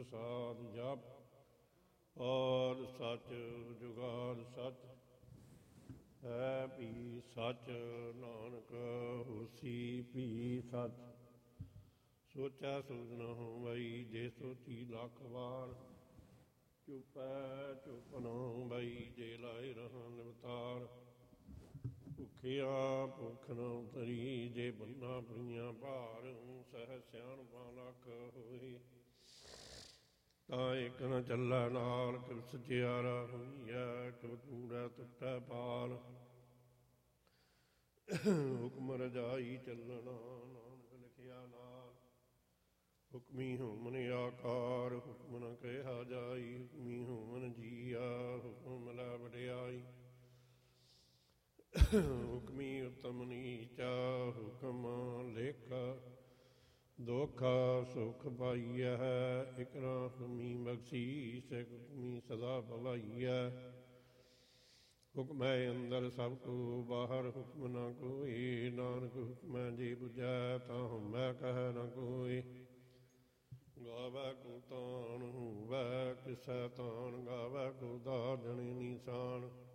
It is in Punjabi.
ਪ੍ਰਸਾਦ ਜਪ। ਔਰ ਸੱਚ ਜੁਗਾਦ ਸੱਚ ਹੈ ਵੀ ਸੱਚ, ਨਾਨਕ ਹੋਸੀ ਵੀ ਸੱਚ। ਸੋਚਾ ਸੋਚ ਨਾ ਹੋਵਈ, ਜੇ ਸੋਚੀ ਲੱਖ ਵਾਰ। ਚੁਪੈ ਚੁਪ ਨਾ ਹੋਵਈ, ਜੇ ਲਾਏ ਰਹਾਂ ਨਿਵਤਾਰ। ਭੁੱਖਿਆ ਭੁੱਖ ਨਾ ਉਤਰੀ, ਜੇ ਬੰਨਾ ਪਈਆਂ ਭਾਰ। ਸਹਿ ਸਿਆਣਪਾਂ ਲੱਖ ਹੋਏ, ਤਾਂ ਇੱਕ ਨਾ ਚੱਲੈ ਨਾਲ। ਕਿਵ ਸਚਿਆਰਾ ਹੋਈਐ, ਕਿਵ ਕੂੜੈ ਟੁੱਟੈ ਪਾਲ। ਹੁਕਮ ਰਜਾਈ ਚੱਲਣਾ, ਨਾਨਕ ਲਿਖਿਆ ਨਾਲ। ਹੁਕਮੀ ਹੋਮਨ ਆਕਾਰ, ਹੁਕਮ ਨ ਕਹਿਆ ਜਾਈ। ਹੁਕਮੀ ਹੋਮਨ ਜੀਆ, ਹੁਕਮ ਮਿਲੈ ਵਡਿਆਈ। ਹੁਕਮੀ ਉਤਮ ਨੀਚਾ, ਹੁਕਮ ਲੇਖਾ। ਦੁੱਖ ਸੁਖ ਪਾਈਐ, ਇਕ ਨਾ ਹੁਕਮੀ ਬਖਸ਼ੀਸ। ਇਕ ਹੁਕਮੀ ਸਦਾ ਭਲਾਈਐ। ਹੁਕਮੈ ਅੰਦਰ ਸਭ ਕੋ ਬਾਹਰ, ਹੁਕਮ ਨਾ ਕੋਈ। ਨਾਨਕ ਹੁਕਮੈ ਜੇ ਬੁਝੈ, ਤਾਂ ਹਉਮੈ ਕਹਿ ਨਾ ਕੋਈ। ਗਾਵੈ ਕੋ ਤਾਣ, ਹੋਵੈ ਕਿਸੈ ਤਾਣ। ਗਾਵੈ ਕੋ ਦਾਰਜਨ ਨੀਸਾਨ।